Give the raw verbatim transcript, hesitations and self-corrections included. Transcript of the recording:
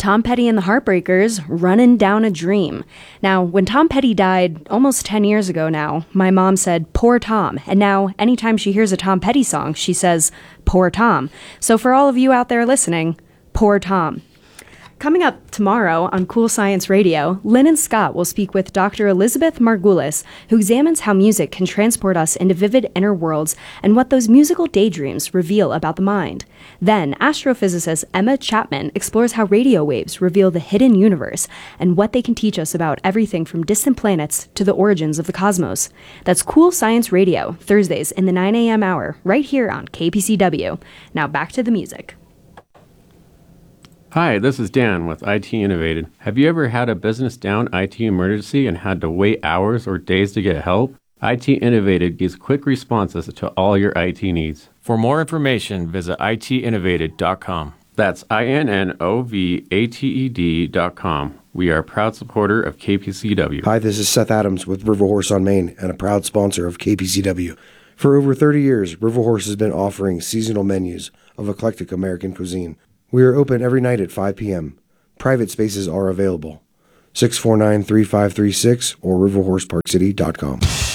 Tom Petty and the Heartbreakers, Running Down a Dream. Now, when Tom Petty died almost ten years ago now, my mom said, poor Tom. And now, anytime she hears a Tom Petty song, she says, poor Tom. So for all of you out there listening, poor Tom. Coming up tomorrow on Cool Science Radio, Lynn and Scott will speak with Doctor Elizabeth Margulis, who examines how music can transport us into vivid inner worlds and what those musical daydreams reveal about the mind. Then, astrophysicist Emma Chapman explores how radio waves reveal the hidden universe and what they can teach us about everything from distant planets to the origins of the cosmos. That's Cool Science Radio, Thursdays in the nine a.m. hour, right here on K P C W. Now back to the music. Hi, this is Dan with I T Innovated. Have you ever had a business down I T emergency and had to wait hours or days to get help? I T Innovated gives quick responses to all your I T needs. For more information, visit I T innovated dot com. That's I N N O V A T E D dot com. We are a proud supporter of K P C W. Hi, this is Seth Adams with River Horse on Main and a proud sponsor of K P C W. For over thirty years, River Horse has been offering seasonal menus of eclectic American cuisine. We are open every night at five p.m. Private spaces are available. six four nine, three five three six or river horse park city dot com.